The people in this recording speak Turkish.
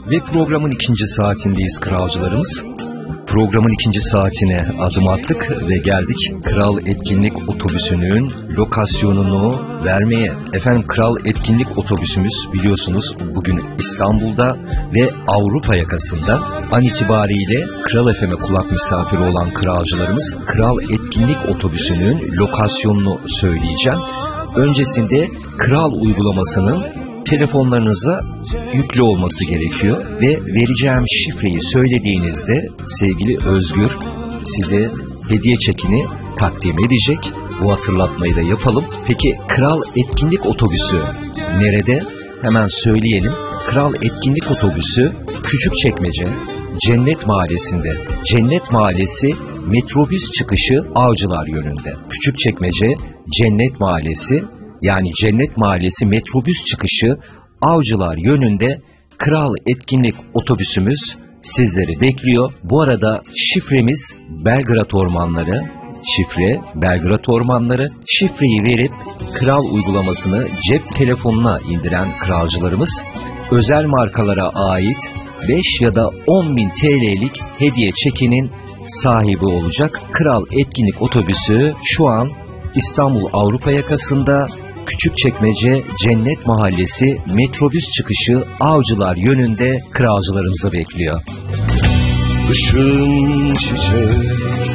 Ve programın ikinci saatindeyiz kralcılarımız. Programın ikinci saatine adım attık ve geldik Kral Etkinlik Otobüsü'nün lokasyonunu vermeye. Efendim, Kral Etkinlik Otobüsümüz biliyorsunuz bugün İstanbul'da ve Avrupa yakasında. An itibariyle Kral FM'e kulak misafiri olan kralcılarımız Kral Etkinlik Otobüsü'nün lokasyonunu söyleyeceğim. Öncesinde Kral uygulamasının telefonlarınıza yüklü olması gerekiyor ve vereceğim şifreyi söylediğinizde sevgili Özgür size hediye çekini takdim edecek. Bu hatırlatmayı da yapalım. Peki Kral Etkinlik Otobüsü nerede? Hemen söyleyelim. Kral Etkinlik Otobüsü Küçükçekmece Cennet Mahallesi'nde. Cennet Mahallesi metrobüs çıkışı Avcılar yönünde. Küçükçekmece Cennet Mahallesi, yani Cennet Mahallesi metrobüs çıkışı Avcılar yönünde Kral Etkinlik Otobüsümüz sizleri bekliyor. Bu arada şifremiz Belgrad Ormanları. Şifre Belgrad Ormanları. Şifreyi verip Kral uygulamasını cep telefonuna indiren kralcılarımız özel markalara ait 5 ya da 10.000 TL'lik hediye çekinin sahibi olacak. Kral Etkinlik Otobüsü şu an İstanbul Avrupa yakasında Küçükçekmece Cennet Mahallesi metrobüs çıkışı Avcılar yönünde kralcılarımızı bekliyor. Işın çiçek